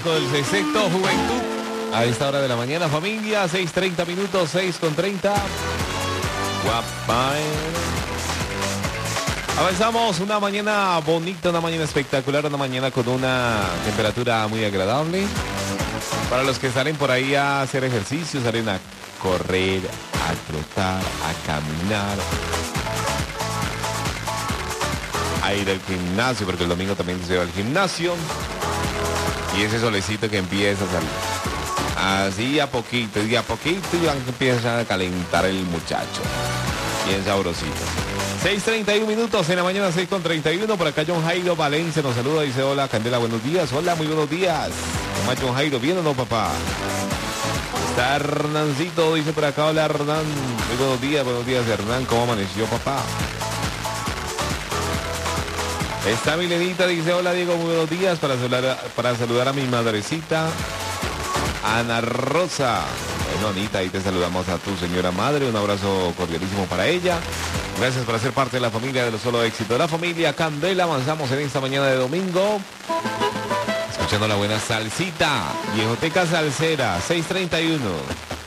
con el sexto Juventud. A esta hora de la mañana, familia, 6:30 minutos, 6:30. Guapa. Avanzamos, una mañana bonita, una mañana espectacular, una mañana con una temperatura muy agradable. Para los que salen por ahí a hacer ejercicio, salen a correr, a trotar, a caminar, a ir al gimnasio, porque el domingo también se va al gimnasio. Y ese solecito que empieza a salir. Así a poquito, y a poquito ya empieza a calentar el muchacho. Bien sabrosito. 6:31 minutos en la mañana, 6:31. Por acá John Jairo Valencia nos saluda, dice: hola Candela, buenos días. Hola, muy buenos días. ¿Cómo va John Jairo? ¿Bien o no, papá? Está Hernancito, dice por acá: hola Hernán. Muy buenos días Hernán. ¿Cómo amaneció, papá? Está Milenita, dice: hola Diego, muy buenos días. Para saludar a mi madrecita, Ana Rosa. Bueno, Anita, ahí te saludamos a tu señora madre. Un abrazo cordialísimo para ella. Gracias por ser parte de la familia de los Solo Éxito. La familia Candela, avanzamos en esta mañana de domingo. Escuchando la buena salsita. Viejoteca Salsera, 6:31.